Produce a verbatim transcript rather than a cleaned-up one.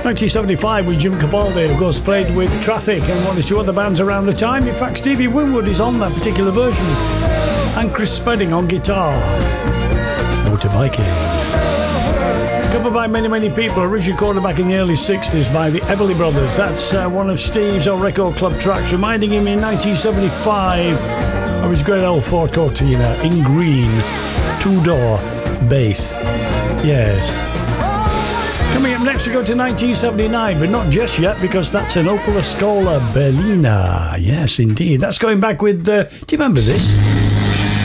nineteen seventy-five with Jim Capaldi, of course, played with Traffic and one or two other bands around the time. In fact, Stevie Winwood is on that particular version, and Chris Spedding on guitar. Motorbiking. Covered by many, many people, originally recorded back in the early sixties by the Everly Brothers. That's uh, one of Steve's old record club tracks, reminding him in nineteen seventy-five of his great old Ford Cortina in green, two-door bass. Yes. Coming up next, we go to nineteen seventy-nine, but not just yet, because that's an Opel Ascola Berlina. Yes, indeed. That's going back with, uh, do you remember this?